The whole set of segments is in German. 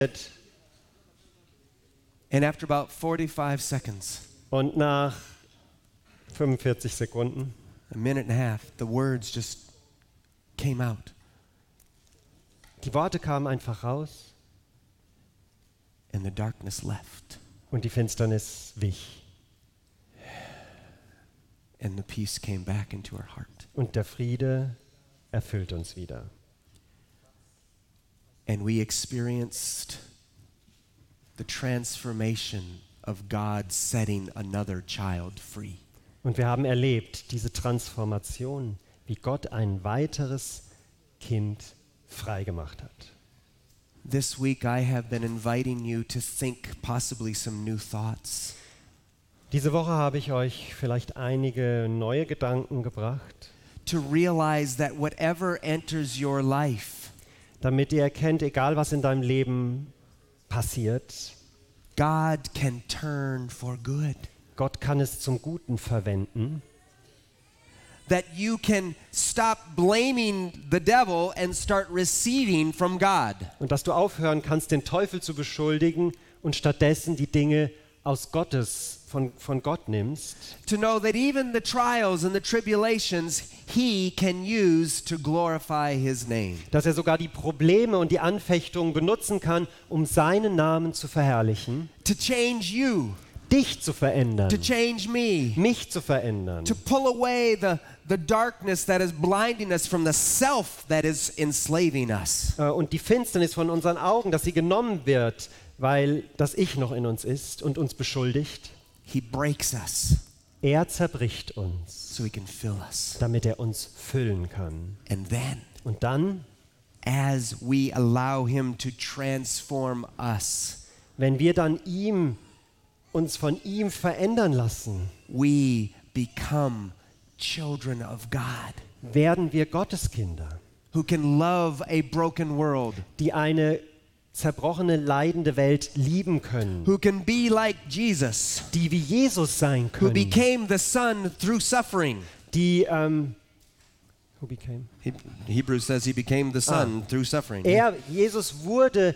And after about 45 seconds, Und nach 45 Sekunden, a minute and a half, the words just came out. die Worte kamen einfach raus And the darkness left. und die Finsternis wich. And the peace came back into our heart. Und der Friede erfüllt uns wieder. And we experienced the transformation of God setting another child free. Und wir haben erlebt diese Transformation, wie Gott ein weiteres Kind freigemacht hat. This week I have been inviting you to think possibly some new thoughts. Diese Woche habe ich euch vielleicht einige neue Gedanken gebracht, To realize that whatever enters your life, damit ihr erkennt, egal was in deinem Leben passiert, God can turn for good. Gott kann es zum Guten verwenden. That you can stop blaming the devil and start receiving from God. Und dass du aufhören kannst, den Teufel zu beschuldigen und stattdessen die Dinge aus von Gott nimmst. To know that even the trials and the tribulations he can use to glorify his name. Dass er sogar die Probleme und die Anfechtungen benutzen kann, um seinen Namen zu verherrlichen, To change you, dich zu verändern, to change me, mich zu verändern, to pull away the darkness that is blinding us from the self that is enslaving us. und die Finsternis von unseren Augen, dass sie genommen wird, weil das Ich noch in uns ist und uns beschuldigt. He breaks us Er zerbricht uns, so he can fill us. damit er uns füllen kann. And then, Und dann, as we allow him to transform us, wenn wir dann uns von ihm verändern lassen, we become children of God werden wir Gotteskinder, who can love a broken world, die eine zerbrochene, leidende Welt lieben können, who can be like Jesus, die wie Jesus sein who können, became the Son through suffering. die who became? Hebrews says he became the Son through suffering. Jesus wurde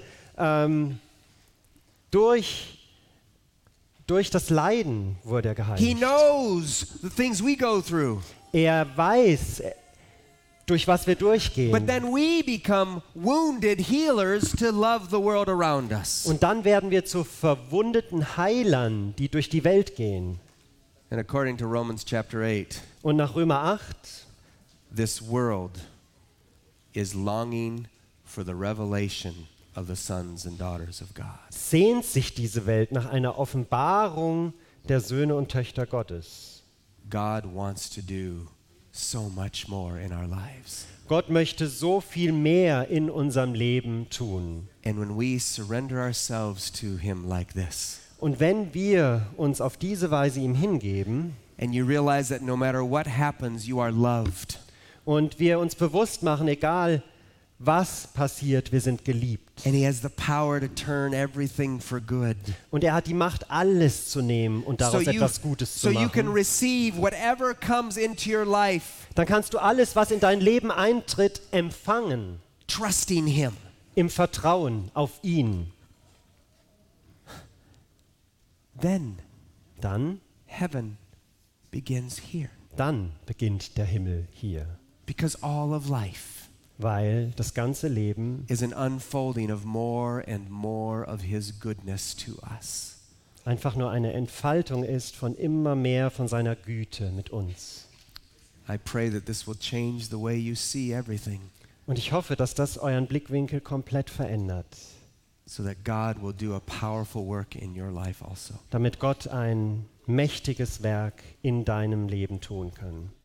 durch das Leiden wurde er He geheiligt. knows the things we go through. Er weiß, durch was wir durchgehen. But then we become wounded healers to love the world around us. Und dann werden wir zu verwundeten Heilern, die durch die Welt gehen. And according to Romans chapter 8, Und nach Römer 8, this world is longing for the revelation of the sons and daughters of God. sehnt sich diese Welt nach einer Offenbarung der Söhne und Töchter Gottes. God wants to do so much more in our lives. Gott möchte so viel mehr in unserem Leben tun. And when we surrender ourselves to him like this, Und wenn wir uns auf diese Weise ihm hingeben and you realize that no matter what happens, you are loved. und wir uns bewusst machen, egal was passiert, wir sind geliebt. And he has the power to turn everything for good. Und er hat die Macht, alles zu nehmen und daraus etwas Gutes zu you can machen. receive whatever comes into your life, Dann kannst du alles, was in dein Leben eintritt, empfangen, trusting him. im Vertrauen auf ihn. Then Dann heaven begins here. Dann beginnt der Himmel hier, Because all of life weil das ganze Leben is an unfolding of more and more of his goodness to us. einfach nur eine Entfaltung ist von immer mehr von seiner Güte mit uns. I pray that this will change the way you see everything, Und ich hoffe, dass das euren Blickwinkel komplett verändert, so that God will do a powerful work in your life also. damit Gott ein mächtiges Werk in deinem Leben tun kann.